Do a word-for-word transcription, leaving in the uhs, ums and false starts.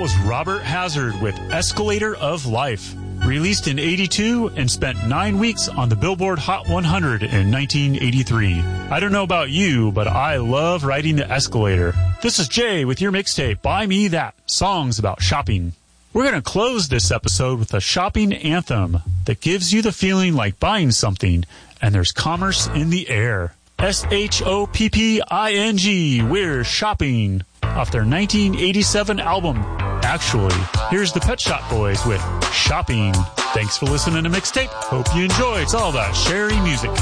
was Robert Hazard with Escalator of Life, released in eighty-two and spent nine weeks on the Billboard Hot one hundred in nineteen eighty-three. I don't know about you, but I love riding the escalator. This is Jay with your mixtape, Buy Me That, songs about shopping. We're going to close this episode with a shopping anthem that gives you the feeling like buying something, and there's commerce in the air. S H O P P I N G, We're Shopping, off their nineteen eighty-seven album. Actually, here's the Pet Shop Boys with Shopping. Thanks for listening to Mixtape. Hope you enjoy. It's all about sharing music.